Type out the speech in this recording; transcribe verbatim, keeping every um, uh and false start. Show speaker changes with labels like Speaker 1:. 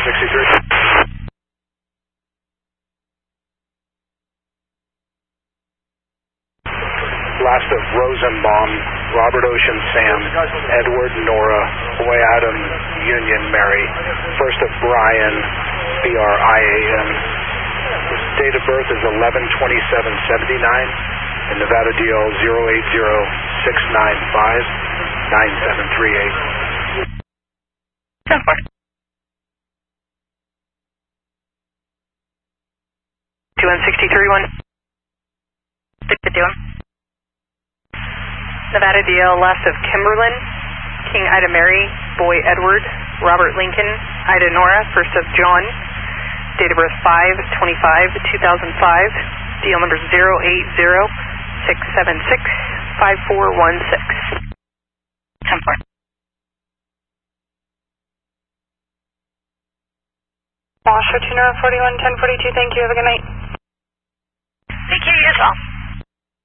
Speaker 1: sixty-three. Last of Rosenbaum, Robert Ocean Sam, Edward Nora, Boy Adam Union Mary. First of Brian, B R I A N. His date of birth is eleven twenty-seven seventy-nine, and Nevada D L zero eight zero six nine five nine seven three eight.
Speaker 2: ten four. two one sixty-three one. fifty-one. Nevada D L, last of Kimberlin, King Ida Mary, Boy Edward, Robert Lincoln, Ida Nora, first of John, date of birth five twenty-five two thousand five, D L number zero eight zero six seven six five four one six. ten four.
Speaker 3: Washer two forty-one ten forty-two, thank you, have a good night.